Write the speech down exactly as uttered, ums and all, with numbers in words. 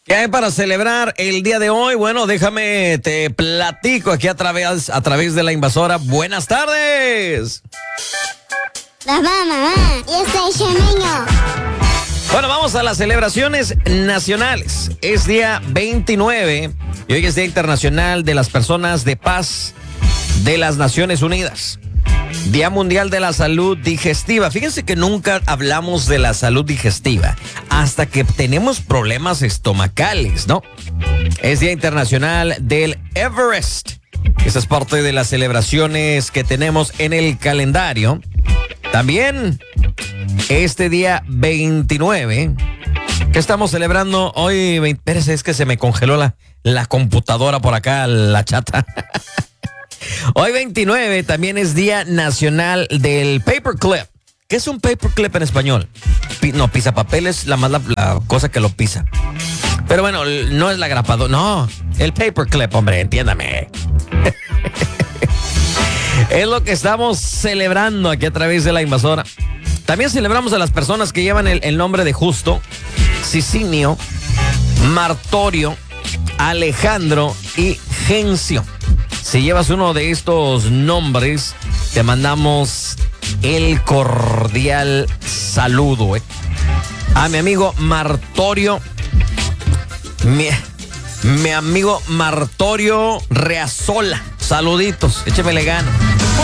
¿Qué hay para celebrar el día de hoy? Bueno, déjame, te platico aquí a través, a través de la invasora. Buenas tardes. Mamá, mamá, yo soy Chemeño. Bueno, vamos a las celebraciones nacionales. Es día veintinueve y hoy es Día Internacional de las Personas de Paz de las Naciones Unidas. Día Mundial de la Salud Digestiva. Fíjense que nunca hablamos de la salud digestiva hasta que tenemos problemas estomacales, ¿no? Es Día Internacional del Everest. Esa es parte de las celebraciones que tenemos en el calendario. También este día veintinueve, que estamos celebrando hoy. Espérese, es que se me congeló la, la computadora por acá, la chata. Hoy veintinueve también es Día Nacional del Paperclip. ¿Qué es un paperclip en español? Pi- no, pisapapel es la más la, la cosa que lo pisa. Pero bueno, no es la grapadora, no, el paperclip, hombre, entiéndame. Es lo que estamos celebrando aquí a través de la invasora. También celebramos a las personas que llevan el, el nombre de Justo, Sicinio, Martorio, Alejandro y Gencio. Si llevas uno de estos nombres, te mandamos el cordial saludo, ¿eh? A mi amigo Martorio, mi, mi amigo Martorio Reazola. Saluditos, échemele gana.